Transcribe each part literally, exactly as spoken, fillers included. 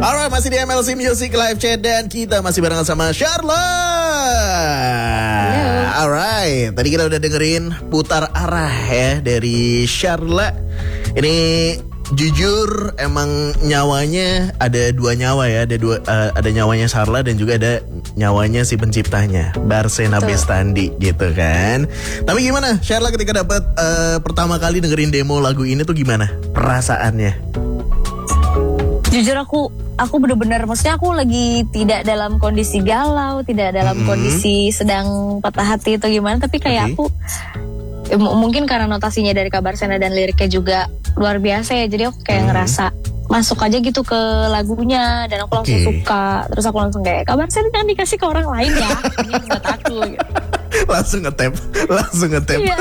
Alright, masih di M L C Music Live Chat dan kita masih barengan sama Charlotte. Alright, tadi kita udah dengerin Putar Arah ya dari Charlotte. Ini jujur emang nyawanya ada dua nyawa ya, ada dua uh, ada nyawanya Charlotte dan juga ada nyawanya si penciptanya Barsena Bestandi gitu kan. Tapi gimana Charlotte ketika dapat uh, pertama kali dengerin demo lagu ini tuh gimana perasaannya? Jujur aku aku bener-bener, maksudnya aku lagi tidak dalam kondisi galau, tidak dalam mm-hmm. kondisi sedang patah hati atau gimana, tapi kayak okay. aku ya, m- mungkin karena notasinya dari Kabarsena dan liriknya juga luar biasa ya, jadi aku kayak mm. ngerasa masuk aja gitu ke lagunya dan aku langsung okay. suka, terus aku langsung kayak Kabarsena jangan dikasih ke orang lain ya, ini buat aku gitu. Langsung nge-tap, langsung nge-tap. Iya.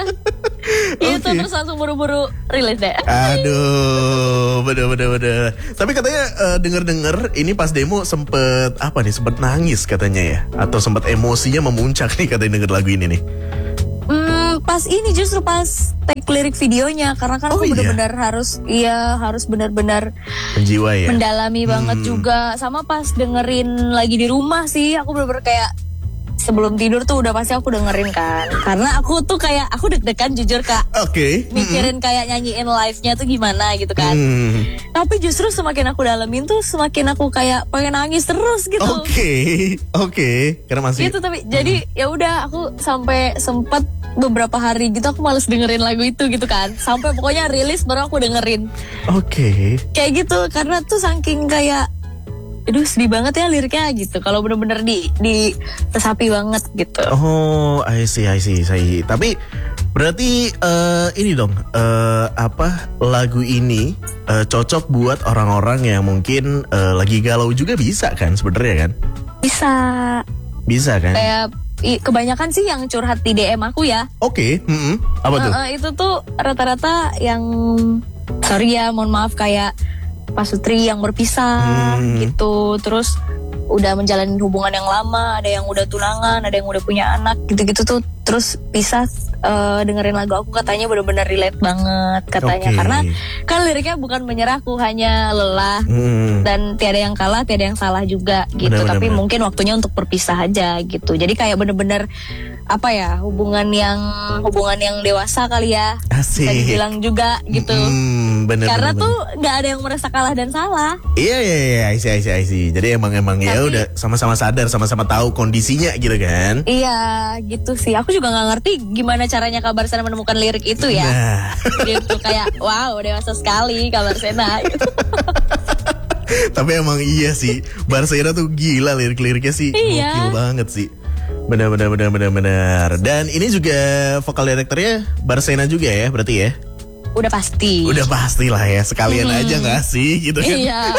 Itu okay. Terus langsung buru-buru rilis deh. Aduh, bener-bener. Tapi katanya uh, denger-denger ini pas demo sempet apa nih, sempet nangis katanya ya, atau sempet emosinya memuncak nih katanya denger lagu ini nih. Hmm, pas ini justru pas take lirik videonya, karena kan oh, aku bener-bener iya? harus, iya harus bener-bener menjiwa ya, mendalami hmm. banget juga. Sama pas dengerin lagi di rumah sih, aku bener-bener kayak sebelum tidur tuh udah pasti aku dengerin kan, karena aku tuh kayak aku deg-degan jujur Kak. Oke. Okay. Mikirin mm-hmm. kayak nyanyiin live-nya tuh gimana gitu kan. Mm. Tapi justru semakin aku dalemin tuh semakin aku kayak pengen nangis terus gitu. Oke, okay. oke. Okay. Karena masih. Gitu tapi mm. jadi ya udah aku sampai sempat beberapa hari gitu aku males dengerin lagu itu gitu kan. Sampai pokoknya rilis baru aku dengerin. Oke. Okay. Kayak gitu karena tuh saking kayak aduh sedih banget ya liriknya gitu. Kalau bener-bener di di resapi banget gitu. Oh, I see, I see, I see. Tapi berarti uh, ini dong, uh, apa lagu ini uh, cocok buat orang-orang yang mungkin uh, lagi galau juga bisa kan sebenarnya kan? Bisa. Bisa kan? Kayak i, kebanyakan sih yang curhat di D M aku ya. Oke. Okay. Mm-hmm. Apa tuh? Uh, uh, itu tuh rata-rata yang sorry ya, mohon maaf kayak pasutri yang berpisah hmm. gitu, terus udah menjalani hubungan yang lama, ada yang udah tunangan, ada yang udah punya anak gitu-gitu tuh, terus pisah. Uh, dengerin lagu aku katanya benar-benar relate banget katanya, okay. Karena kan liriknya bukan menyerahku, hanya lelah hmm. dan tiada yang kalah, tiada yang salah juga gitu, bener, tapi bener. Mungkin waktunya untuk berpisah aja gitu. Jadi kayak bener-bener apa ya, hubungan yang hubungan yang dewasa kali ya, asik. Bisa dibilang juga gitu. Hmm, bener, karena bener, tuh nggak ada yang merasa kalah dan salah. Iya iya iya, I see, I see, I see. Jadi emang emang ya udah sama-sama sadar, sama-sama tahu kondisinya gitu kan? Iya gitu sih. Aku juga nggak ngerti gimana caranya Kabarsena menemukan lirik itu ya. Nah. Gitu kayak wow dewasa sekali Kabarsena. Gitu. Tapi emang iya sih, Barsena tuh gila lirik-liriknya sih, iya. Gokil banget sih. Benar benar benar benar benar. Dan ini juga vokal direkturnya Barsena juga ya, berarti ya? Udah pasti. Udah pasti lah ya, sekalian hmm. aja nggak sih, gitu kan? Iya.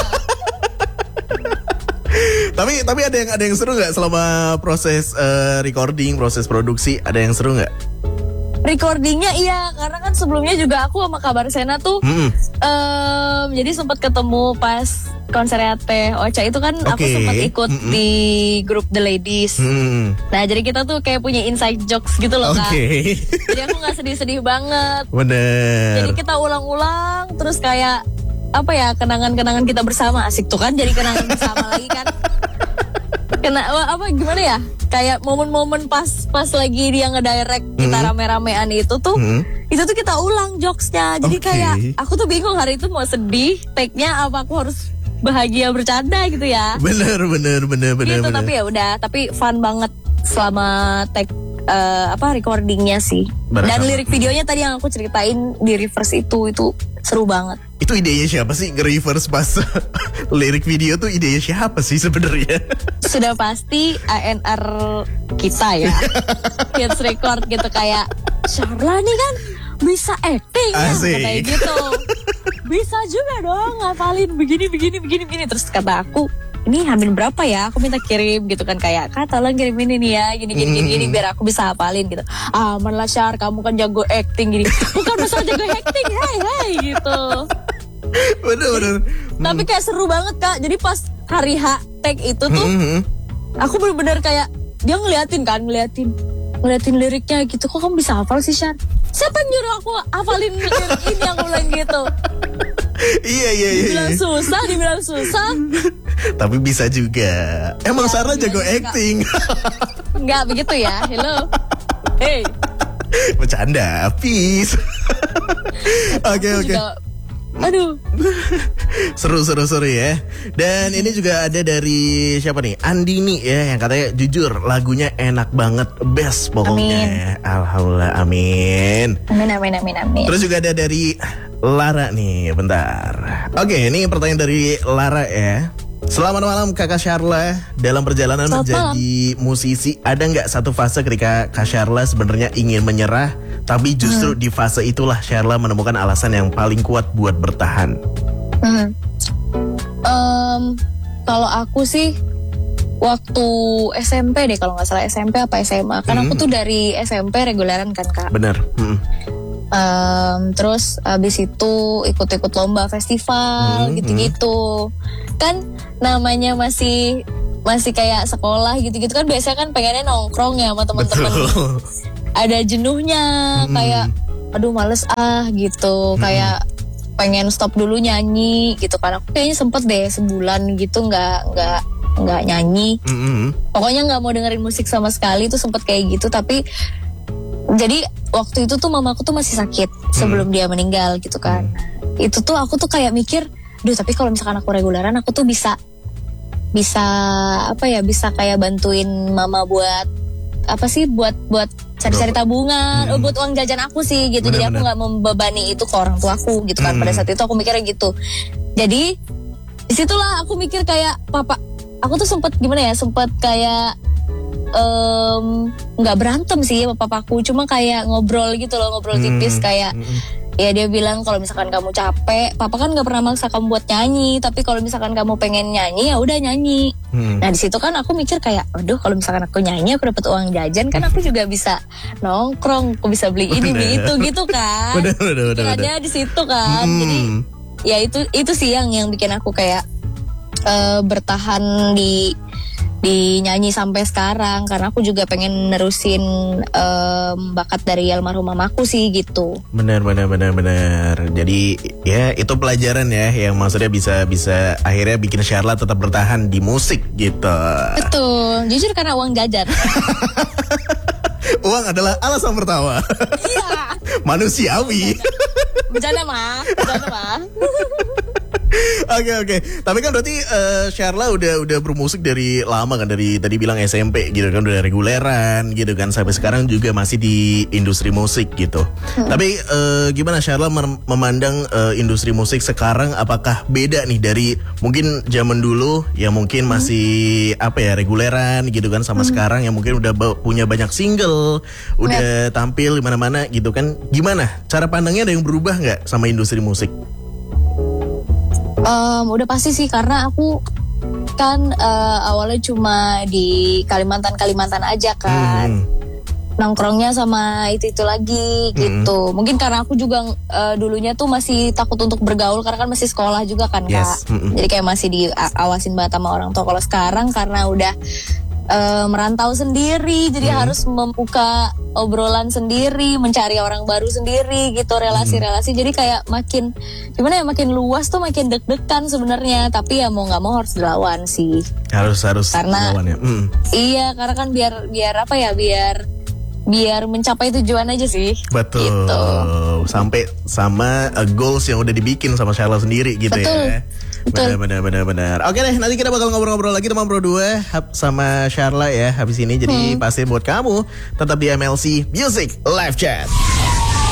tapi tapi ada yang ada yang seru nggak selama proses uh, recording, proses produksi, ada yang seru nggak? Recordingnya iya, karena kan sebelumnya juga aku sama Kabarsena tuh hmm. um, jadi sempat ketemu pas konsernya Teh Ocha itu kan, okay. Aku sempat ikut mm-mm. di grup The Ladies. Mm. Nah jadi kita tuh kayak punya inside jokes gitu loh okay. Kak. Jadi aku nggak sedih-sedih banget. Bener. Jadi kita ulang-ulang terus kayak apa ya, kenangan-kenangan kita bersama, asik tuh kan, jadi kenangan bersama lagi kan. Kena apa gimana ya? Kayak momen-momen pas pas lagi dia ngedirect hmm. kita rame-ramean itu tuh, hmm. itu tuh kita ulang jokesnya. Jadi okay. kayak aku tuh bingung hari itu mau sedih, take-nya apa aku harus bahagia bercanda gitu ya. Bener bener bener bener. Gitu bener. Tapi ya udah, tapi fun banget selama take uh, apa recordingnya sih. Bersama. Dan lirik videonya tadi yang aku ceritain di reverse itu itu seru banget. Itu idenya siapa sih nge-reverse pas lirik video tuh, idenya siapa sih sebenarnya? Sudah pasti A N R kita ya. Hits record gitu kayak Charla nih kan bisa acting ya, katanya gitu. Bisa juga dong ngafalin begini begini begini begini. Terus kata aku, ini hamil berapa ya? Aku minta kirim gitu kan, kayak Kak tolong kirim ini nih ya, gini gini gini, gini biar aku bisa hafalin gitu. Aman lah Char, kamu kan jago acting gini. Bukan masalah jago acting, hey hey gitu. Bener-bener. Tapi kayak seru banget Kak. Jadi pas hari H take itu tuh, mm-hmm. aku bener-bener kayak dia ngeliatin kan, ngeliatin, ngeliatin liriknya gitu. Kok kamu bisa hafal sih Char? Siapa yang nyuruh aku hafalin lirik ini, yang ulang gitu? Iya iya iya. Dibilang susah, dibilang susah. Tapi bisa juga. Emang ya, Sharla jago acting. Enggak begitu ya. Hello. Hey. Bercanda, peace. Oke oke. Aduh. Seru seru seru ya. Dan ini juga ada dari siapa nih? Andini ya, yang katanya jujur lagunya enak banget, best pokoknya. Amin. Alhamdulillah, amin. Amin amin amin amin. Terus juga ada dari Lara nih, bentar. Oke, ini pertanyaan dari Lara ya. Selamat malam Kakak Sharla. Dalam perjalanan Selamat menjadi malam. musisi, ada nggak satu fase ketika Kak Sharla sebenarnya ingin menyerah, tapi justru hmm. di fase itulah Sharla menemukan alasan yang paling kuat buat bertahan? Hmm. Um, kalau aku sih waktu S M P deh, kalau nggak salah S M P apa S M A. Kan hmm. aku tuh dari S M P reguleran kan Kak. Bener. Hmm. Um, terus abis itu ikut-ikut lomba festival hmm, gitu-gitu hmm. Kan namanya masih masih kayak sekolah gitu-gitu kan, biasanya kan pengennya nongkrong ya sama teman-teman. Ada jenuhnya hmm. kayak aduh males ah gitu, hmm. kayak pengen stop dulu nyanyi gitu kan. Aku kayaknya sempet deh sebulan gitu nggak nggak nggak nyanyi. Hmm. Pokoknya nggak mau dengerin musik sama sekali, tuh sempet kayak gitu. Tapi jadi waktu itu tuh mamaku tuh masih sakit sebelum hmm. dia meninggal gitu kan. Hmm. Itu tuh aku tuh kayak mikir, duh tapi kalau misalkan aku reguleran aku tuh bisa bisa apa ya, bisa kayak bantuin mama buat apa sih, buat buat cari-cari tabungan, hmm. oh, buat uang jajan aku sih gitu. Bener, jadi aku nggak membebani itu ke orang tuaku gitu kan. Hmm. Pada saat itu aku mikirnya gitu. Jadi disitulah aku mikir kayak papa, aku tuh sempet gimana ya, sempet kayak nggak um, berantem sih sama papaku, cuma kayak ngobrol gitu loh, ngobrol tipis hmm. kayak hmm. ya dia bilang kalau misalkan kamu capek, papa kan nggak pernah maksa kamu buat nyanyi, tapi kalau misalkan kamu pengen nyanyi ya udah nyanyi. Hmm. Nah di situ kan aku mikir kayak, aduh kalau misalkan aku nyanyi aku dapat uang jajan kan, aku juga bisa nongkrong, aku bisa beli ini beli itu gitu kan. Pikirannya di situ kan. Hmm. Jadi ya itu itu sih yang yang bikin aku kayak uh, bertahan di di nyanyi sampai sekarang, karena aku juga pengen nerusin um, bakat dari almarhum mamaku sih gitu. Benar benar benar benar. Jadi ya itu pelajaran ya yang maksudnya bisa bisa akhirnya bikin Sharla tetap bertahan di musik gitu. Betul, jujur karena uang jajan. Uang adalah alasan pertama. Iya. Manusiawi. Bercanda mah, bercanda mah. Oke oke, tapi kan berarti uh, Sharla udah udah bermusik dari lama kan, dari tadi bilang S M P gitu kan, udah reguleran gitu kan, sampai sekarang juga masih di industri musik gitu. Hmm. Tapi uh, gimana Sharla mem- memandang uh, industri musik sekarang? Apakah beda nih dari mungkin zaman dulu yang mungkin masih hmm. apa ya reguleran gitu kan, sama hmm. sekarang yang mungkin udah ba- punya banyak single, udah yep. tampil di mana-mana gitu kan? Gimana cara pandangnya, ada yang berubah nggak sama industri musik? Um, udah pasti sih, karena aku kan uh, awalnya cuma di Kalimantan-Kalimantan aja kan, hmm. nongkrongnya sama itu-itu lagi gitu. Hmm. Mungkin karena aku juga uh, dulunya tuh masih takut untuk bergaul, karena kan masih sekolah juga kan yes. Kak. Hmm. Jadi kayak masih diawasin banget sama orang tua. Kalau sekarang karena udah Uh, merantau sendiri, jadi hmm. harus membuka obrolan sendiri, mencari orang baru sendiri gitu, relasi-relasi. Jadi kayak makin gimana ya, makin luas tuh makin deg-degan sebenarnya. Tapi ya mau nggak mau harus dilawan sih. Harus harus karena dilawan ya. Hmm. Iya, karena kan biar biar apa ya, biar biar mencapai tujuan aja sih. Betul. Gitu. Sampai sama uh, goals yang udah dibikin sama Sharla sendiri gitu. Betul. Ya. Betul. Benar, benar, benar. Oke deh, nanti kita bakal ngobrol-ngobrol lagi teman Pro dua sama Sharla ya habis ini. Jadi hmm. pasti buat kamu tetap di M L C Music Live Chat.